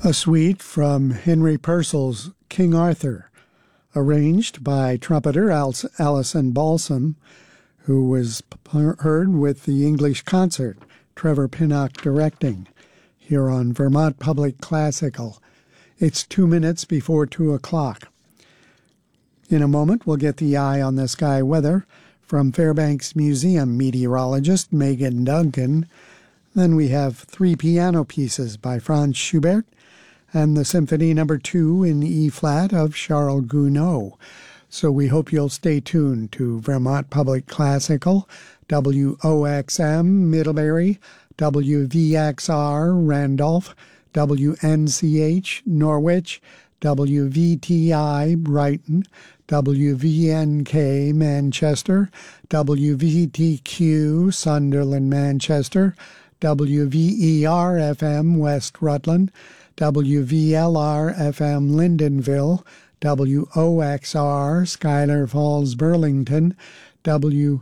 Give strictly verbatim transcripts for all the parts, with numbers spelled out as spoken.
A suite from Henry Purcell's King Arthur, arranged by trumpeter Alison Balsam, who was heard with the English concert, Trevor Pinnock directing, here on Vermont Public Classical. It's two minutes before two o'clock. In a moment, we'll get the eye on the sky weather from Fairbanks Museum meteorologist Megan Duncan. Then we have three piano pieces by Franz Schubert and the Symphony Number Two in E-flat of Charles Gounod. So we hope you'll stay tuned to Vermont Public Classical, W O X M Middlebury, W V X R Randolph, W N C H Norwich, W V T I Brighton, W V N K Manchester, W V T Q Sunderland Manchester, W V E R F M West Rutland, W V L R F M Lyndonville, W O X R Schuyler Falls Burlington, W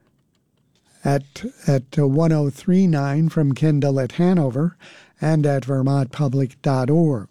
at at one oh three point nine from Kendall at Hanover, and at vermont public dot org.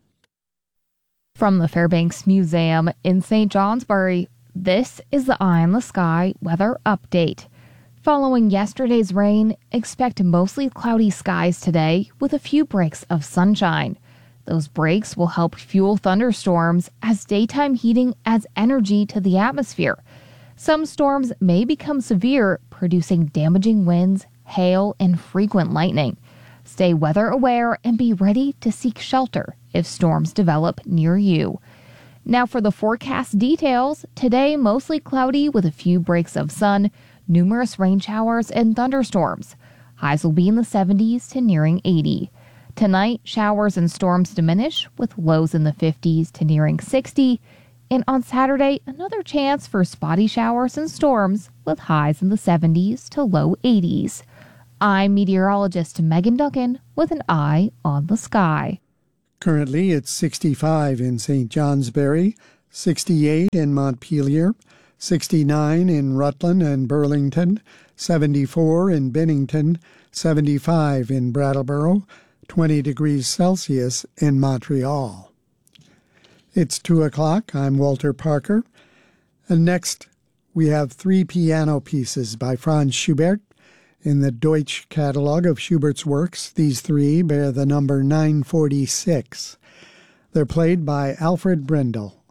From the Fairbanks Museum in Saint Johnsbury, this is the Eye on the Sky weather update. Following yesterday's rain, expect mostly cloudy skies today with a few breaks of sunshine. Those breaks will help fuel thunderstorms as daytime heating adds energy to the atmosphere. Some storms may become severe, producing damaging winds, hail, and frequent lightning. Stay weather aware and be ready to seek shelter if storms develop near you. Now for the forecast details. Today, mostly cloudy with a few breaks of sun, numerous rain showers and thunderstorms. Highs will be in the seventies to nearing eighty. Tonight, showers and storms diminish with lows in the fifties to nearing sixty. And on Saturday, another chance for spotty showers and storms with highs in the seventies to low eighties. I'm meteorologist Megan Duncan with an eye on the sky. Currently, it's sixty-five in Saint Johnsbury, sixty-eight in Montpelier, sixty-nine in Rutland and Burlington, seventy-four in Bennington, seventy-five in Brattleboro, twenty degrees Celsius in Montreal. It's two o'clock. I'm Walter Parker. And next, we have three piano pieces by Franz Schubert in the Deutsch catalog of Schubert's works. These three bear the number nine forty-six. They're played by Alfred Brendel.